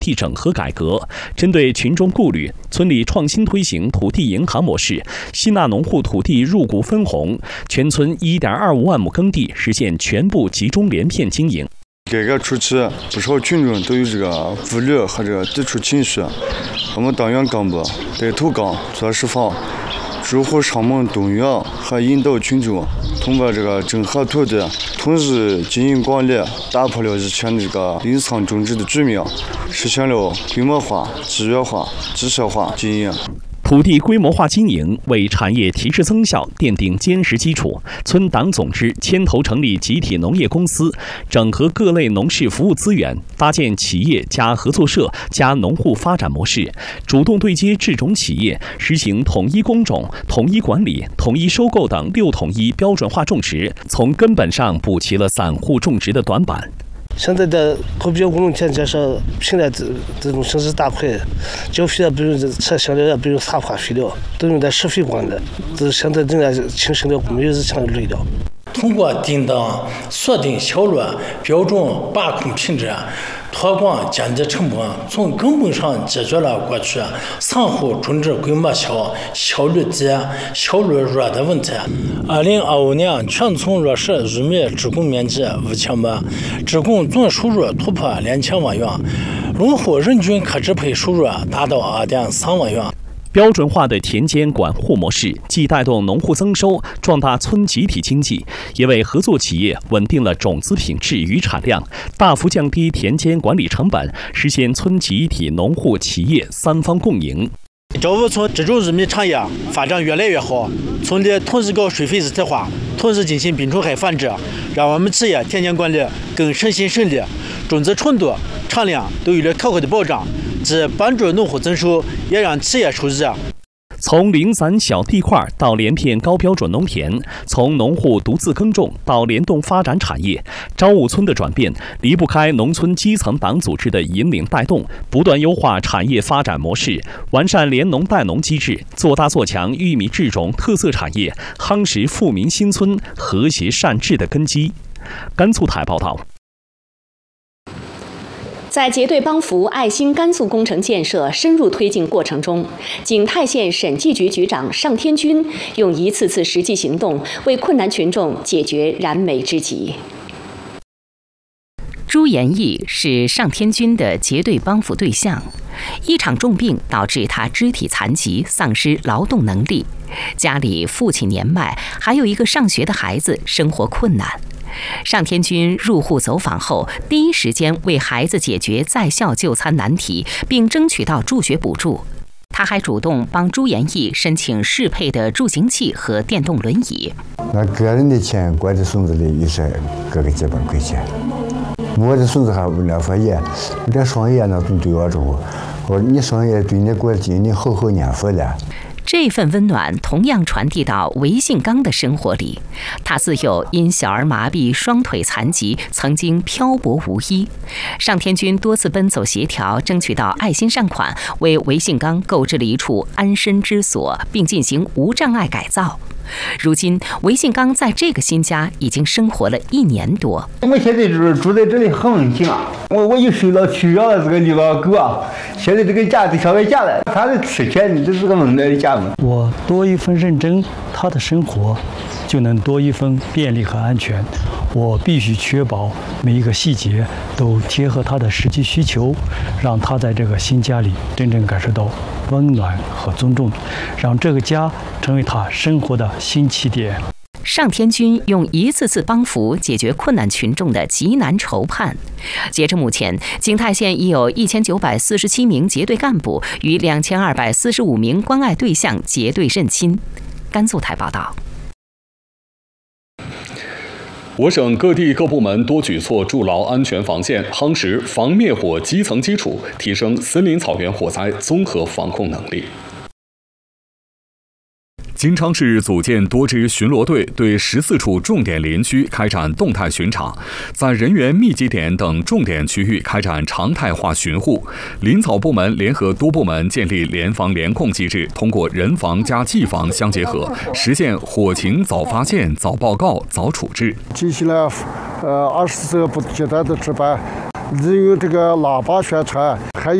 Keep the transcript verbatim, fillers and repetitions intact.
地整合改革，针对群众顾虑，村里创新推行土地银行模式，吸纳农户土地入股分红，全村 一点二五万亩耕地实现全部集中连片经营。 改革初期，不少群众都有这个顾虑和这个抵触情绪，我们党员干部带头干做实防，逐户上门动员和引导群众，通过这个整合土地、统一经营管理，打破了以前的这个零仓种植的局面，实现了规模化、集约化、绩效化经营。 土地规模化经营为产业提质增效奠定坚实基础。村党总支牵头成立集体农业公司，整合各类农事服务资源，搭建企业加合作社加农户发展模式，主动对接制种企业，实行统一工种、统一管理、统一收购等六统一标准化种植，从根本上补齐了散户种植的短板。 现在的投标工农田建设，现在这这种形式大块，交费也不用拆箱料，也不用撒化肥料，都用在施肥管的。这现在正在清新的没有日常累了。 通过定档、锁定效率、标准把控品质、推广降低成本，从根本上解决了过去散户种植规模小、效率低、效率弱的问题。二零二五年，全村落实玉米植供面积五千亩，植供总收入突破两千万元，农户人均可支配收入达到二点三万元。 标准化的田间管护模式，既带动农户增收，壮大村集体经济，也为合作企业稳定了种子品质与产量，大幅降低田间管理成本，实现村集体、农户、企业三方共赢。 赵武村这种玉米产业发展越来越好，村里同时搞水肥一体化，同时进行病虫害繁殖，让我们企业田间管理更省心省力，种子纯度、产量都有了可靠的保障。既帮助农户增收，也让企业受益。 从零散小地块到连片高标准农田，从农户独自耕种到联动发展产业，昭武村的转变离不开农村基层党组织的引领带动，不断优化产业发展模式，完善联农带农机制，做大做强玉米制种特色产业，夯实富民新村和谐善治的根基。甘肃台报道。 在结对帮扶爱心甘肃工程建设深入推进过程中，景泰县审计局局长尚天军用一次次实际行动为困难群众解决燃眉之急。 朱延义是尚天军的结对帮扶对象，一场重病导致他肢体残疾，丧失劳动能力，家里父亲年迈，还有一个上学的孩子，生活困难。尚天军入户走访后，第一时间为孩子解决在校就餐难题，并争取到助学补助。他还主动帮朱延义申请适配的助行器和电动轮椅。 那个人的钱管在孙子里也是各个几百块钱，我的孙子还为了发爷，我这双爷呢总对我说，我说你双爷对你过今年好好念佛了。 这份温暖同样传递到韦信刚的生活里。他自幼因小儿麻痹、双腿残疾，曾经漂泊无依。尚天军多次奔走协调，争取到爱心善款，为韦信刚购置了一处安身之所，并进行无障碍改造。如今，韦信刚在这个新家已经生活了一年多。 我现在住住在这里很稳定啊，我我又收到区养了这个流浪狗啊，现在这个家都上外家了，他是吃钱的，这是个温暖的家嘛。 我多一份认真，他的生活就能多一份便利和安全。我必须确保每一个细节都贴合他的实际需求，让他在这个新家里真正感受到温暖和尊重，让这个家成为他生活的新起点。 尚天军用一次次帮扶解决困难群众的急难愁盼。截至目前，景泰县已有一千九百四十七名结对干部与两千二百四十五名关爱对象结对认亲。甘肃台报道。 我省各地各部门多举措筑牢安全防线，夯实防灭火基层基础，提升森林草原火灾综合防控能力。金昌市组建多支巡逻队，对十四处重点林区开展动态巡查，在人员密集点等重点区域开展常态化巡护。林草部门联合多部门建立联防联控机制，通过人防加技防相结合，实现火情早发现、早报告、早处置。 进行了呃二十四个不间断的值班， 利用这个喇叭宣传，还有